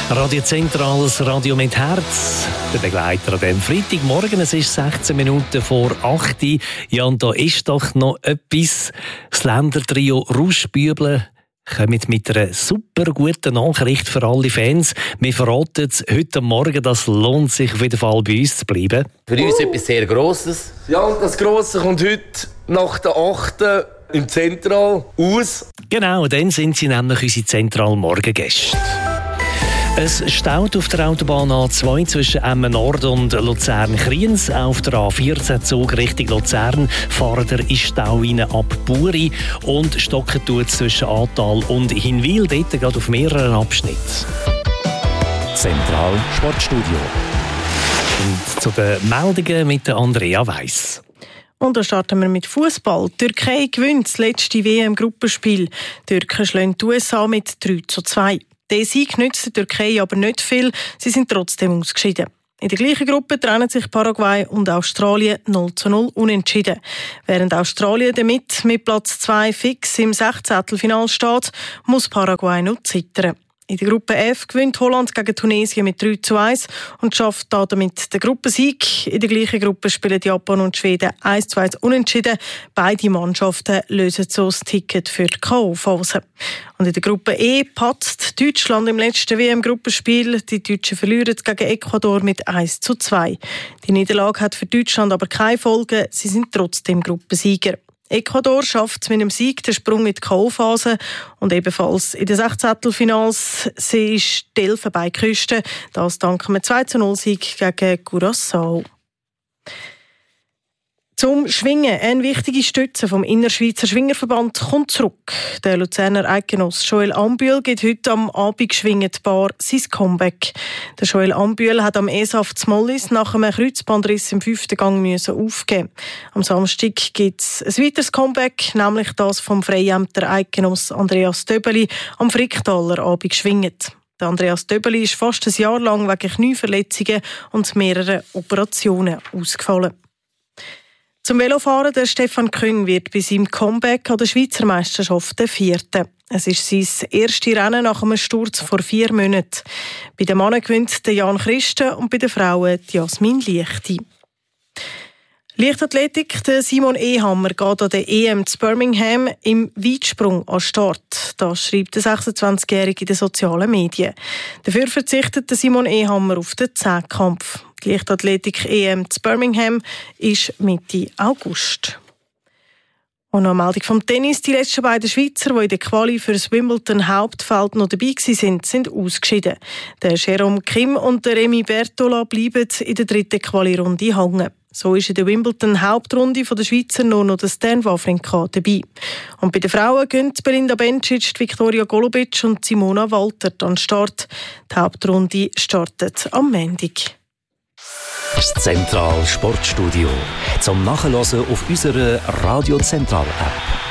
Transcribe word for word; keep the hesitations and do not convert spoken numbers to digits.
Radio Zentral, das Radio mit Herz. Der Begleiter an diesem Freitagmorgen. Es ist sechzehn Minuten vor acht Uhr. Ja, und da ist doch noch etwas. Das Ländertrio Rauschbüble kommt mit einer super guten Nachricht für alle Fans. Wir verraten es heute Morgen, das lohnt sich auf jeden Fall bei uns zu bleiben. Für uns etwas sehr Grosses. Ja, und das Grosse kommt heute nach der achten im Zentral aus. Genau, dann sind sie nämlich unsere Zentral-Morgengäste. Es staut auf der Autobahn A zwei zwischen Emmen Nord und Luzern-Kriens. Auf der A vierzehn Zug Richtung Luzern fahren der in Stau rein ab Buri und stocken tut zwischen Atal und Hinwil. Dort geht auf mehreren Abschnitten. Zentral Sportstudio. Und zu den Meldungen mit Andrea Weiss. Und da starten wir mit Fußball. Die Türkei gewinnt das letzte W M-Gruppenspiel. Die Türken schlagen die U S A mit drei zu zwei. Der Sieg nützt der Türkei aber nicht viel. Sie sind trotzdem ausgeschieden. In der gleichen Gruppe trennen sich Paraguay und Australien null zu null unentschieden. Während Australien damit mit Platz zwei fix im Sechzehntelfinale steht, muss Paraguay noch zittern. In der Gruppe F gewinnt Holland gegen Tunesien mit drei zu eins und schafft damit den Gruppensieg. In der gleichen Gruppe spielen Japan und Schweden eins zu eins unentschieden. Beide Mannschaften lösen so das Ticket für die K O-Phase. Und in der Gruppe E patzt Deutschland im letzten W M-Gruppenspiel. Die Deutschen verlieren gegen Ecuador mit eins zu zwei. Die Niederlage hat für Deutschland aber keine Folgen. Sie sind trotzdem Gruppensieger. Ecuador schafft mit dem Sieg den Sprung in die K O-Phase und ebenfalls in den Sechzehntelfinals. Sie ist die Elfenbeinküste. Das dank einem zwei zu null Sieg gegen Curaçao. Zum Schwingen. Eine wichtige Stütze vom Innerschweizer Schwingerverband kommt zurück. Der Luzerner Eidgenoss Joel Ambühl gibt heute am Abend schwingend Bar sein Comeback. Der Joel Ambühl hat am E S A F Zmollis nach einem Kreuzbandriss im fünften Gang müssen aufgeben. Am Samstag gibt es ein weiteres Comeback, nämlich das vom Freiämter Eidgenoss Andreas Döbeli am Fricktaler Abend schwingend. Der Andreas Döbeli ist fast ein Jahr lang wegen Knieverletzungen und mehreren Operationen ausgefallen. Zum Velofahren, der Stefan Küng wird bei seinem Comeback an der Schweizer Meisterschaft der Vierte. Es ist sein erstes Rennen nach einem Sturz vor vier Monaten. Bei den Männern gewinnt der Jan Christen und bei den Frauen die Jasmin Liechti. Leichtathletik, der Simon Ehammer geht an der E M zu Birmingham im Weitsprung an Start. Das schreibt der sechsundzwanzigjährige in den sozialen Medien. Dafür verzichtet der Simon Ehammer auf den Zehnkampf. Die Leichtathletik E M zu Birmingham ist Mitte August. Und noch eine Meldung vom Tennis. Die letzten beiden Schweizer, die in der Quali für das Wimbledon-Hauptfeld noch dabei waren, sind ausgeschieden. Der Jérôme Kim und der Remy Bertola bleiben in der dritten Quali-Runde hängen. So ist in der Wimbledon-Hauptrunde der Schweizer nur noch der Stan Wawrinka dabei. Und bei den Frauen gehen Belinda Bencic, Viktoria Golubic und Simona Walter an den Start. Die Hauptrunde startet am Montag. Das Zentral Sportstudio. Zum Nachhören auf unserer Radio Zentral App.